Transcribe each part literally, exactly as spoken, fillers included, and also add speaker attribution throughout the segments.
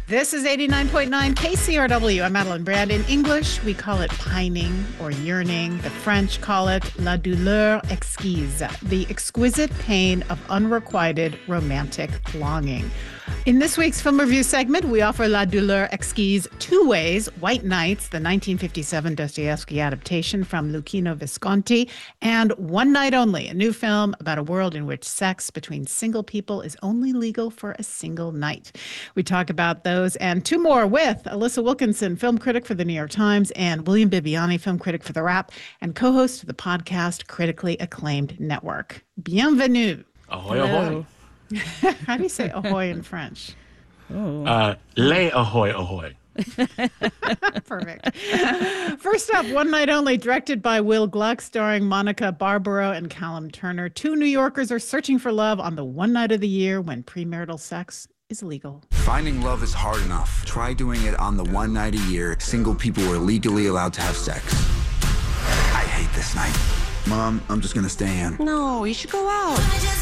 Speaker 1: This is eighty-nine point nine K C R W. I'm Madeline Brand. In English, we call it pining or yearning. The French call it la douleur exquise, the exquisite pain of unrequited romantic longing. In this week's film review segment, we offer La Douleur Exquise two ways: White Nights, the nineteen fifty-seven Dostoevsky adaptation from Luchino Visconti, and One Night Only, a new film about a world in which sex between single people is only legal for a single night. We talk about those and two more with Alyssa Wilkinson, film critic for the New York Times, and William Bibiani, film critic for The Wrap, and co-host of the podcast Critically Acclaimed Network. Bienvenue.
Speaker 2: Ahoy, ahoy.
Speaker 1: How do you say ahoy in French?
Speaker 2: Oh. Uh, les ahoy, ahoy.
Speaker 1: Perfect. First up, One Night Only, directed by Will Gluck, starring Monica Barbaro and Callum Turner. Two New Yorkers are searching for love on the one night of the year when premarital sex is legal.
Speaker 3: Finding love is hard enough. Try doing it on the one night a year single people are legally allowed to have sex. I hate this night. Mom, I'm just gonna stay in.
Speaker 4: No, you should go out.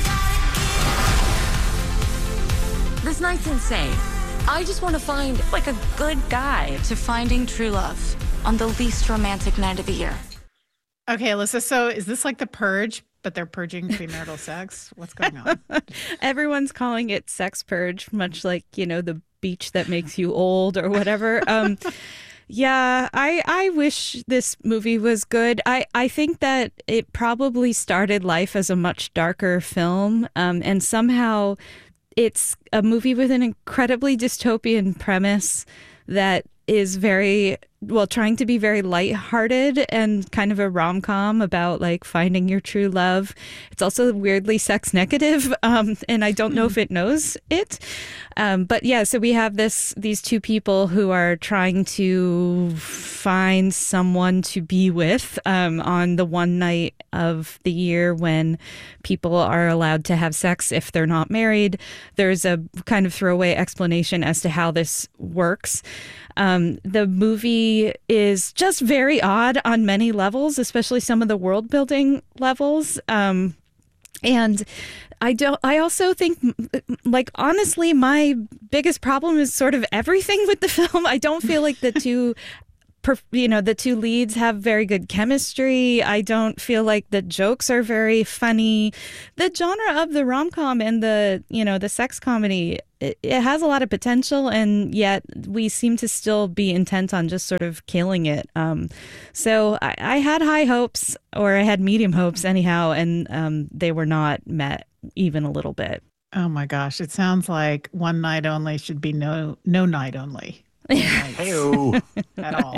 Speaker 4: This night's insane. I just want to find, like, a good guy.
Speaker 5: To finding true love on the least romantic night of the year.
Speaker 1: Okay, Alyssa, so is this like The Purge, but they're purging premarital sex? What's going on?
Speaker 6: Everyone's calling it sex purge, much like, you know, the beach that makes you old or whatever. Um, yeah, I I wish this movie was good. I, I think that it probably started life as a much darker film, um, and somehow it's a movie with an incredibly dystopian premise that is very, well, trying to be very lighthearted and kind of a rom-com about, like, finding your true love. It's also weirdly sex negative, um, and I don't know if it knows it. Um, but yeah, so we have this these two people who are trying to find someone to be with um, on the one night of the year when people are allowed to have sex if they're not married. There's a kind of throwaway explanation as to how this works. Um, the movie is just very odd on many levels, especially some of the world building levels. Um, and I don't, I also think, like, honestly, my biggest problem is sort of everything with the film. I don't feel like the two you know, the two leads have very good chemistry. I don't feel like the jokes are very funny. The genre of the rom-com and the, you know, the sex comedy, it, it has a lot of potential, and yet we seem to still be intent on just sort of killing it. Um, so I, I had high hopes, or I had medium hopes anyhow, and um, they were not met even a little bit.
Speaker 1: Oh my gosh, it sounds like One Night Only should be no no night only.
Speaker 2: Hey-o.
Speaker 1: At all.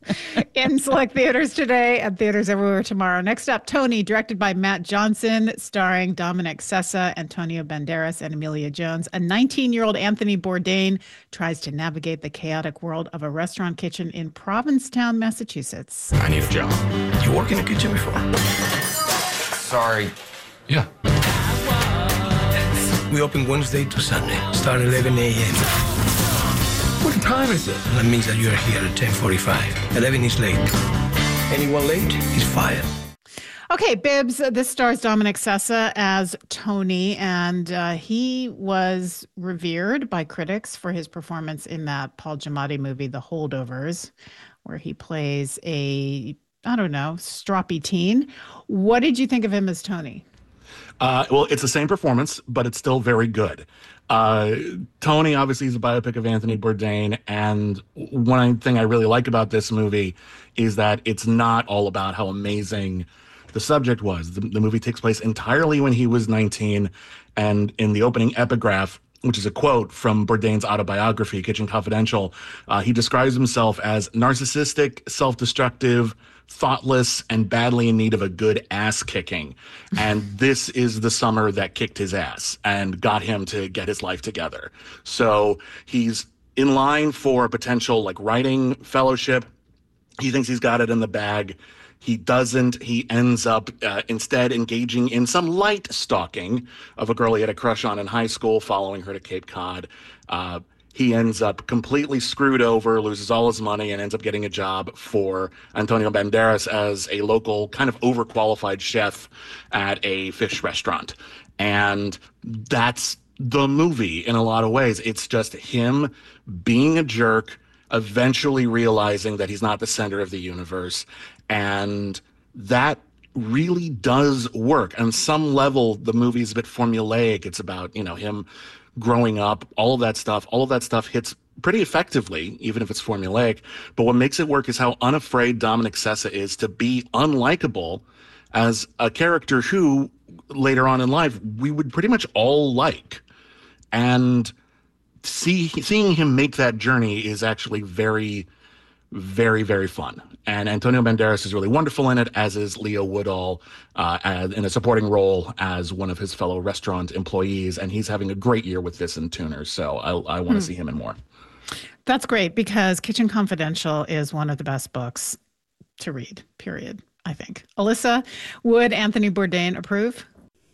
Speaker 1: In select theaters today and theaters everywhere tomorrow. Next up, Tony, directed by Matt Johnson, starring Dominic Sessa, Antonio Banderas, and Emilia Jones. A nineteen-year-old Anthony Bourdain tries to navigate the chaotic world of a restaurant kitchen in Provincetown, Massachusetts.
Speaker 7: I need a job. You worked in a kitchen before?
Speaker 3: Sorry.
Speaker 7: Yeah.
Speaker 8: We open Wednesday to Sunday. Start at eleven a.m. What time is it? That means that you are here at ten forty-five. eleven is late. Anyone late is fired.
Speaker 1: Okay, Bibbs, this stars Dominic Sessa as Tony, and uh, he was revered by critics for his performance in that Paul Giamatti movie, The Holdovers, where he plays a, I don't know, stroppy teen. What did you think of him as Tony?
Speaker 2: Uh, well, it's the same performance, but it's still very good. Uh, Tony, obviously, is a biopic of Anthony Bourdain, and one thing I really like about this movie is that it's not all about how amazing the subject was. The, the movie takes place entirely when he was nineteen, and in the opening epigraph, which is a quote from Bourdain's autobiography, Kitchen Confidential, uh, he describes himself as narcissistic, self-destructive, thoughtless, and badly in need of a good ass kicking. And this is the summer that kicked his ass and got him to get his life together. So he's in line for a potential, like, writing fellowship. He thinks he's got it in the bag. He doesn't. He ends up uh, instead engaging in some light stalking of a girl he had a crush on in high school, following her to Cape Cod. Uh, he ends up completely screwed over, loses all his money, and ends up getting a job for Antonio Banderas as a local kind of overqualified chef at a fish restaurant. And that's the movie in a lot of ways. It's just him being a jerk, eventually realizing that he's not the center of the universe. And that really does work. On some level, the movie's a bit formulaic. It's about, you know, him growing up, all of that stuff. All of that stuff hits pretty effectively, even if it's formulaic. But what makes it work is how unafraid Dominic Sessa is to be unlikable as a character who, later on in life, we would pretty much all like. And see, seeing him make that journey is actually very, very, very fun. And Antonio Banderas is really wonderful in it, as is Leo Woodall, uh, as, in a supporting role as one of his fellow restaurant employees. And he's having a great year with this in Tuners. So I, I want to hmm. see him in more.
Speaker 1: That's great, because Kitchen Confidential is one of the best books to read, period, I think. Alyssa, would Anthony Bourdain approve?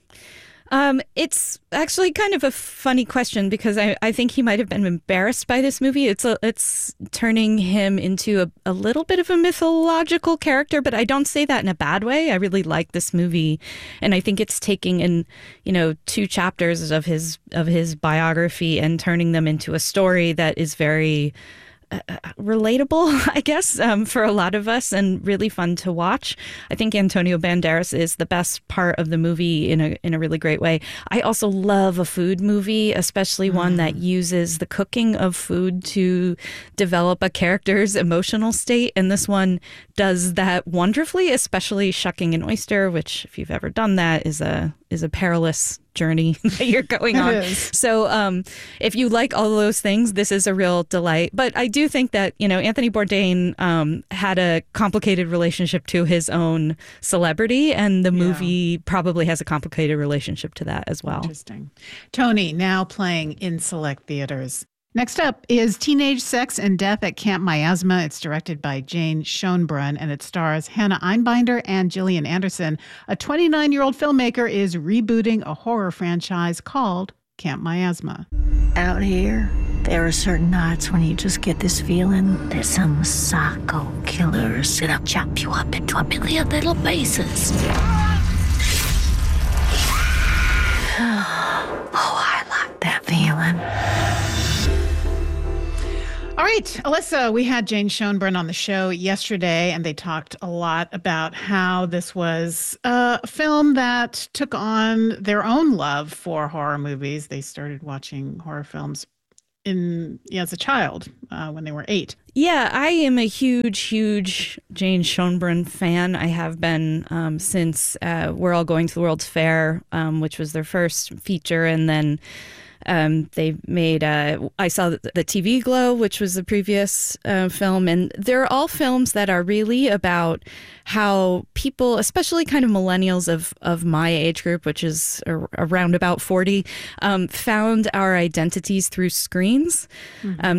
Speaker 6: Um, it's actually kind of a funny question, because I, I think he might have been embarrassed by this movie. It's a, it's turning him into a, a little bit of a mythological character, but I don't say that in a bad way. I really like this movie, and I think it's taking in, you know, two chapters of his of his biography and turning them into a story that is very Uh, relatable, I guess, um, for a lot of us, and really fun to watch. I think Antonio Banderas is the best part of the movie in a in a really great way. I also love a food movie, especially mm. one that uses the cooking of food to develop a character's emotional state, and this one does that wonderfully, especially shucking an oyster, which, if you've ever done that, is a is a perilous journey that you're going on. So um, if you like all those things, this is a real delight. But I do think that, you know, Anthony Bourdain um, had a complicated relationship to his own celebrity, and the movie yeah. probably has a complicated relationship to that as well.
Speaker 1: Interesting. Tony, now playing in select theaters. Next up is Teenage Sex and Death at Camp Miasma. It's directed by Jane Schoenbrunn, and it stars Hannah Einbinder and Gillian Anderson. A twenty-nine-year-old filmmaker is rebooting a horror franchise called Camp Miasma.
Speaker 9: Out here, there are certain nights when you just get this feeling that some psycho killer is gonna chop you up into a million little pieces. Oh, I like that feeling.
Speaker 1: All right, Alyssa, we had Jane Schoenbrunn on the show yesterday, and they talked a lot about how this was a film that took on their own love for horror movies. They started watching horror films in yeah, as a child uh, when they were eight.
Speaker 6: Yeah, I am a huge, huge Jane Schoenbrunn fan. I have been um, since uh, We're All Going to the World's Fair, um, which was their first feature, and then Um, they made, uh, I saw the, the T V Glow, which was the previous uh, film, and they're all films that are really about how people, especially kind of millennials of, of my age group, which is ar- around about forty, um, found our identities through screens. Mm-hmm. Um,